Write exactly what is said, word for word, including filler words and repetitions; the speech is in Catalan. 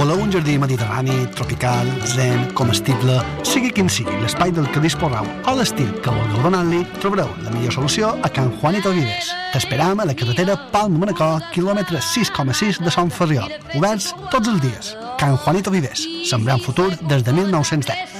Voleu un jardí mediterrani, tropical, zen, comestible, sigui quin sigui l'espai del que disposeu o l'estil que vulgueu donar-li, trobareu la millor solució a Can Juanito Vives. T'esperam a la carretera Palma-Manacor, quilòmetre sis coma sis de Sant Ferriol. Oberts tots els dies. Can Juanito Vives, sembrant futur des de mil nou-cents deu.